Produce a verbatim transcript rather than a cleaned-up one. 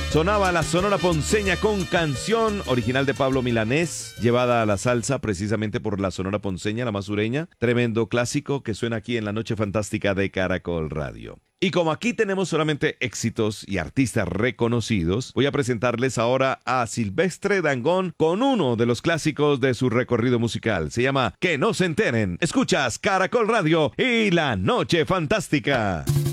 Sonaba la Sonora Ponceña con canción original de Pablo Milanés, llevada a la salsa precisamente por la Sonora Ponceña, la más sureña. Tremendo clásico que suena aquí en la Noche Fantástica de Caracol Radio. Y como aquí tenemos solamente éxitos y artistas reconocidos, voy a presentarles ahora a Silvestre Dangond con uno de los clásicos de su recorrido musical. Se llama Que no se enteren. Escuchas Caracol Radio y la Noche Fantástica.